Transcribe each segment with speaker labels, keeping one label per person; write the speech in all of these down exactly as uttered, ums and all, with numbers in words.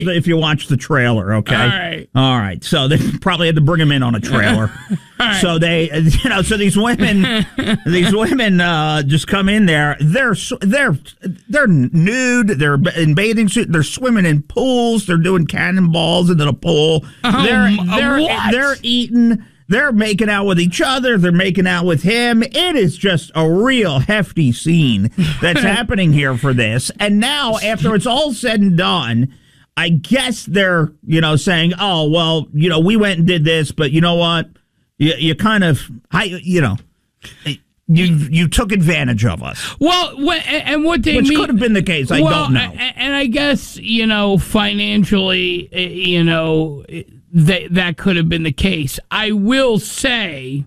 Speaker 1: if you watch the trailer, okay?
Speaker 2: All right.
Speaker 1: All right. So they probably had to bring him in on a trailer. Right. So they, you know, so these women, these women uh, just come in there. They're they're they're nude. They're in bathing suits. They're swimming in pools. They're doing cannonballs into the pool.
Speaker 2: Oh,
Speaker 1: they're they're
Speaker 2: what?
Speaker 1: they're eating. They're making out with each other. They're making out with him. It is just a real hefty scene that's happening here for this. And now, after it's all said and done, I guess they're, you know, saying, oh, well, you know, we went and did this, but you know what? You, you kind of, I, you know, you you took advantage of us.
Speaker 2: Well, and what they
Speaker 1: Which
Speaker 2: mean,
Speaker 1: could have been the case. I
Speaker 2: well,
Speaker 1: don't know.
Speaker 2: And I guess, you know, financially, you know, that that could have been the case. I will say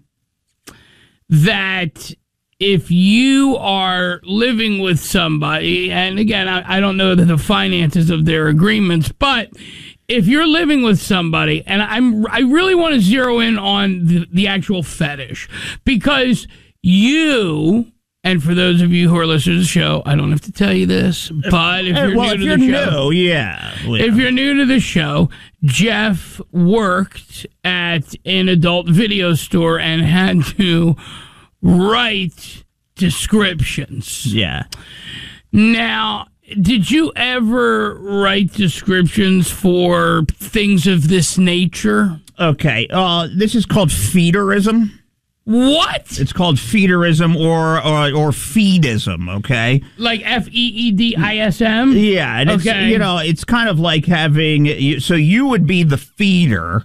Speaker 2: that if you are living with somebody, and again, I, I don't know the finances of their agreements, but if you're living with somebody, and I'm, I really want to zero in on the, the actual fetish, because you, and for those of you who are listening to the show, I don't have to tell you this, but if you're
Speaker 1: well,
Speaker 2: new
Speaker 1: if
Speaker 2: to
Speaker 1: you're
Speaker 2: the show,
Speaker 1: new, yeah, yeah.
Speaker 2: if you're new to the show, Jeff worked at an adult video store and had to write descriptions.
Speaker 1: Yeah.
Speaker 2: Now, did you ever write descriptions for things of this nature?
Speaker 1: Okay. Uh, this is called feederism.
Speaker 2: What?
Speaker 1: It's called feederism or, or or feedism, okay?
Speaker 2: Like F E E D I S M?
Speaker 1: Yeah, and
Speaker 2: okay.
Speaker 1: It's, you know, it's kind of like having, so you would be the feeder,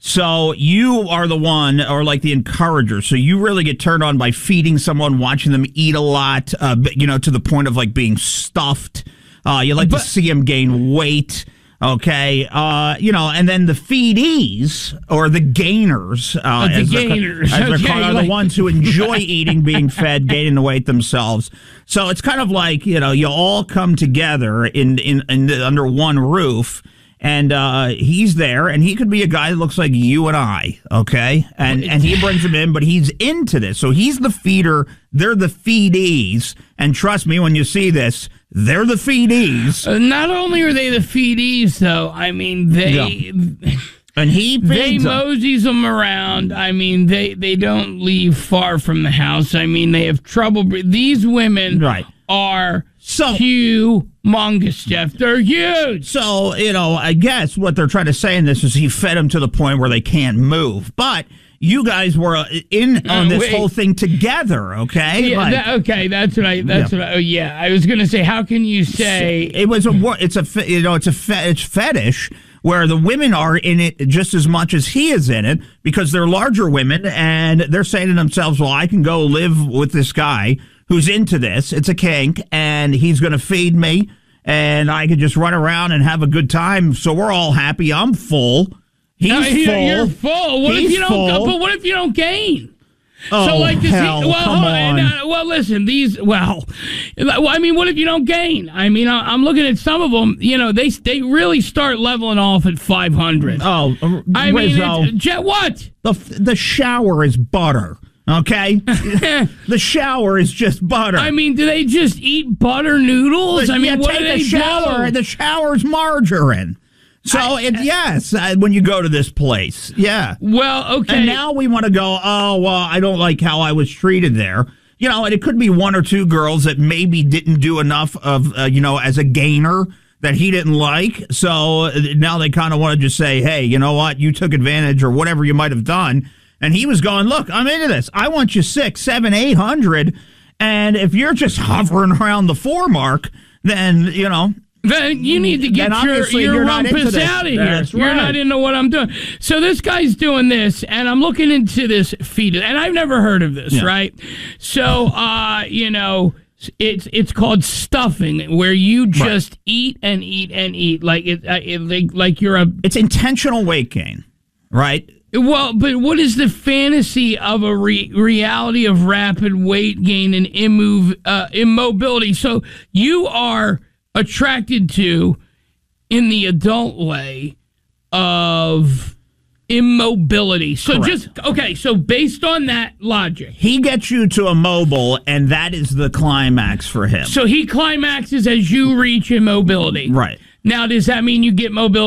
Speaker 1: so you are the one, or like the encourager, so you really get turned on by feeding someone, watching them eat a lot, uh, you know, to the point of like being stuffed. Uh, you like but, to see them gain weight. Okay, uh, you know, and then the feedees, or the gainers, uh,
Speaker 2: uh, the
Speaker 1: as
Speaker 2: gainers,
Speaker 1: they're, as
Speaker 2: okay,
Speaker 1: they're called, are
Speaker 2: like,
Speaker 1: the ones who enjoy eating, being fed, gaining the weight themselves. So it's kind of like, you know, you all come together in, in, in under one roof, and uh, he's there, and he could be a guy that looks like you and I, okay? And and he brings him in, but he's into this. So he's the feeder, they're the feedees, and trust me, when you see this, they're the feedees.
Speaker 2: Uh, not only are they the feedees, though, I mean, they...
Speaker 1: Yeah. And he
Speaker 2: They
Speaker 1: them.
Speaker 2: moseys them around. I mean, they, they don't leave far from the house. I mean, they have trouble. These women
Speaker 1: right.
Speaker 2: are
Speaker 1: so
Speaker 2: humongous, Jeff. They're huge.
Speaker 1: So, you know, I guess what they're trying to say in this is he fed them to the point where they can't move. But you guys were in on
Speaker 2: uh,
Speaker 1: this
Speaker 2: wait.
Speaker 1: whole thing together, okay?
Speaker 2: Yeah,
Speaker 1: like,
Speaker 2: that, okay, that's what I. That's yeah. what I. Oh, yeah. I was going to say, how can you say
Speaker 1: it was a? It's a. You know, it's a. It's fetish where the women are in it just as much as he is in it, because they're larger women, and they're saying to themselves, well, I can go live with this guy who's into this. It's a kink, and he's going to feed me, and I can just run around and have a good time. So we're all happy. I'm full. He's
Speaker 2: no,
Speaker 1: full.
Speaker 2: You're full. What
Speaker 1: he's
Speaker 2: if you don't?
Speaker 1: full.
Speaker 2: But what if you don't gain?
Speaker 1: Oh,
Speaker 2: so like this,
Speaker 1: hell,
Speaker 2: well,
Speaker 1: come
Speaker 2: and,
Speaker 1: on.
Speaker 2: uh, well, listen, these, well, I mean, what if you don't gain? I mean, I, I'm looking at some of them, you know, they they really start leveling off at five hundred.
Speaker 1: Oh,
Speaker 2: I mean,
Speaker 1: Rizzo,
Speaker 2: it's, Jet, what?
Speaker 1: The, the shower is butter, okay? The shower is just butter.
Speaker 2: I mean, do they just eat butter noodles?
Speaker 1: But,
Speaker 2: I mean,
Speaker 1: yeah,
Speaker 2: what
Speaker 1: take
Speaker 2: do
Speaker 1: a
Speaker 2: they
Speaker 1: shower,
Speaker 2: do?
Speaker 1: The shower's margarine. So, I, it, yes, uh, when you go to this place, yeah.
Speaker 2: Well, okay.
Speaker 1: And now we want to go, oh, well, I don't like how I was treated there. You know, and it could be one or two girls that maybe didn't do enough of, uh, you know, as a gainer that he didn't like. So now they kind of want to just say, hey, you know what? You took advantage or whatever you might have done. And he was going, look, I'm into this. I want you six, seven, eight hundred. And if you're just hovering around the four mark, then, you know.
Speaker 2: Then you need to get your, your rumpus out of here.
Speaker 1: That's
Speaker 2: You're
Speaker 1: right.
Speaker 2: not into what I'm doing. So this guy's doing this, and I'm looking into this feed, and I've never heard of this, yeah. right? So, uh, you know, it's it's called stuffing, where you just right. eat and eat and eat like it, uh, it like, like you're a.
Speaker 1: It's intentional weight gain, right?
Speaker 2: Well, but what is the fantasy of a re- reality of rapid weight gain and immove, uh, immobility? So you are attracted to, in the adult way, of immobility. So
Speaker 1: Correct.
Speaker 2: just, okay, so based on that logic.
Speaker 1: He gets you to immobile, and that is the climax for him.
Speaker 2: So he climaxes as you reach immobility.
Speaker 1: Right.
Speaker 2: Now, does that mean you get mobility